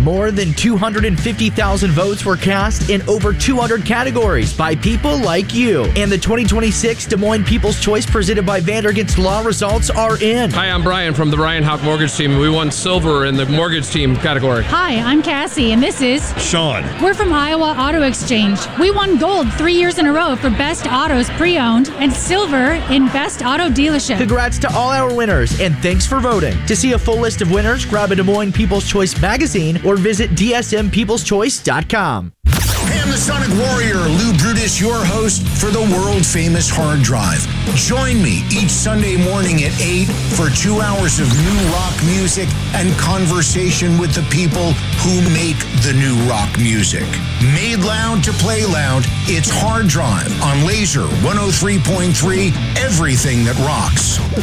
More than 250,000 votes were cast in over 200 categories by people like you. And the 2026 Des Moines People's Choice presented by Vander Against Law results are in. Hi, I'm Brian from the Ryan Houck Mortgage Team. We won silver in the mortgage team category. Hi, I'm Cassie, and this is Sean. We're from Iowa Auto Exchange. We won gold 3 years in a row for Best Autos Pre-Owned and silver in Best Auto Dealership. Congrats to all our winners, and thanks for voting. To see a full list of winners, grab a Des Moines People's Choice magazine or visit dsmpeopleschoice.com. Hey, I'm the Sonic Warrior, Lou Brutus, your host for the world-famous Hard Drive. Join me each Sunday morning at 8 for 2 hours of new rock music and conversation with the people who make the new rock music. Made loud to play loud, it's Hard Drive on Laser 103.3, everything that rocks.